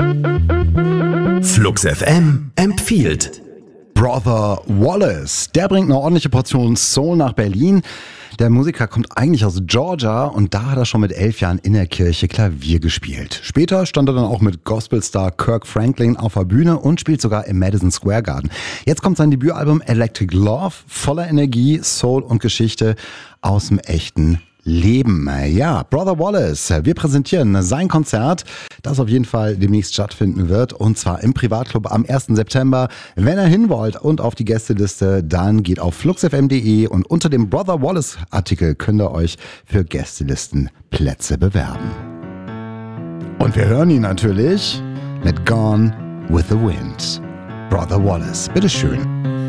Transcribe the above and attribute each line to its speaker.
Speaker 1: Flux FM empfiehlt.
Speaker 2: Brother Wallace, der bringt eine ordentliche Portion Soul nach Berlin. Der Musiker kommt eigentlich aus Georgia und da hat er schon mit 11 Jahren in der Kirche Klavier gespielt. Später stand er dann auch mit Gospelstar Kirk Franklin auf der Bühne und spielt sogar im Madison Square Garden. Jetzt kommt sein Debütalbum Electric Love, voller Energie, Soul und Geschichte aus dem echten Leben. Ja, Brother Wallace, wir präsentieren sein Konzert, das auf jeden Fall demnächst stattfinden wird, und zwar im Privatclub am 1. September. Wenn ihr hin wollt und auf die Gästeliste, dann geht auf fluxfm.de und unter dem Brother Wallace Artikel könnt ihr euch für Gästelistenplätze bewerben. Und wir hören ihn natürlich mit Gone with the Wind. Brother Wallace, bitteschön.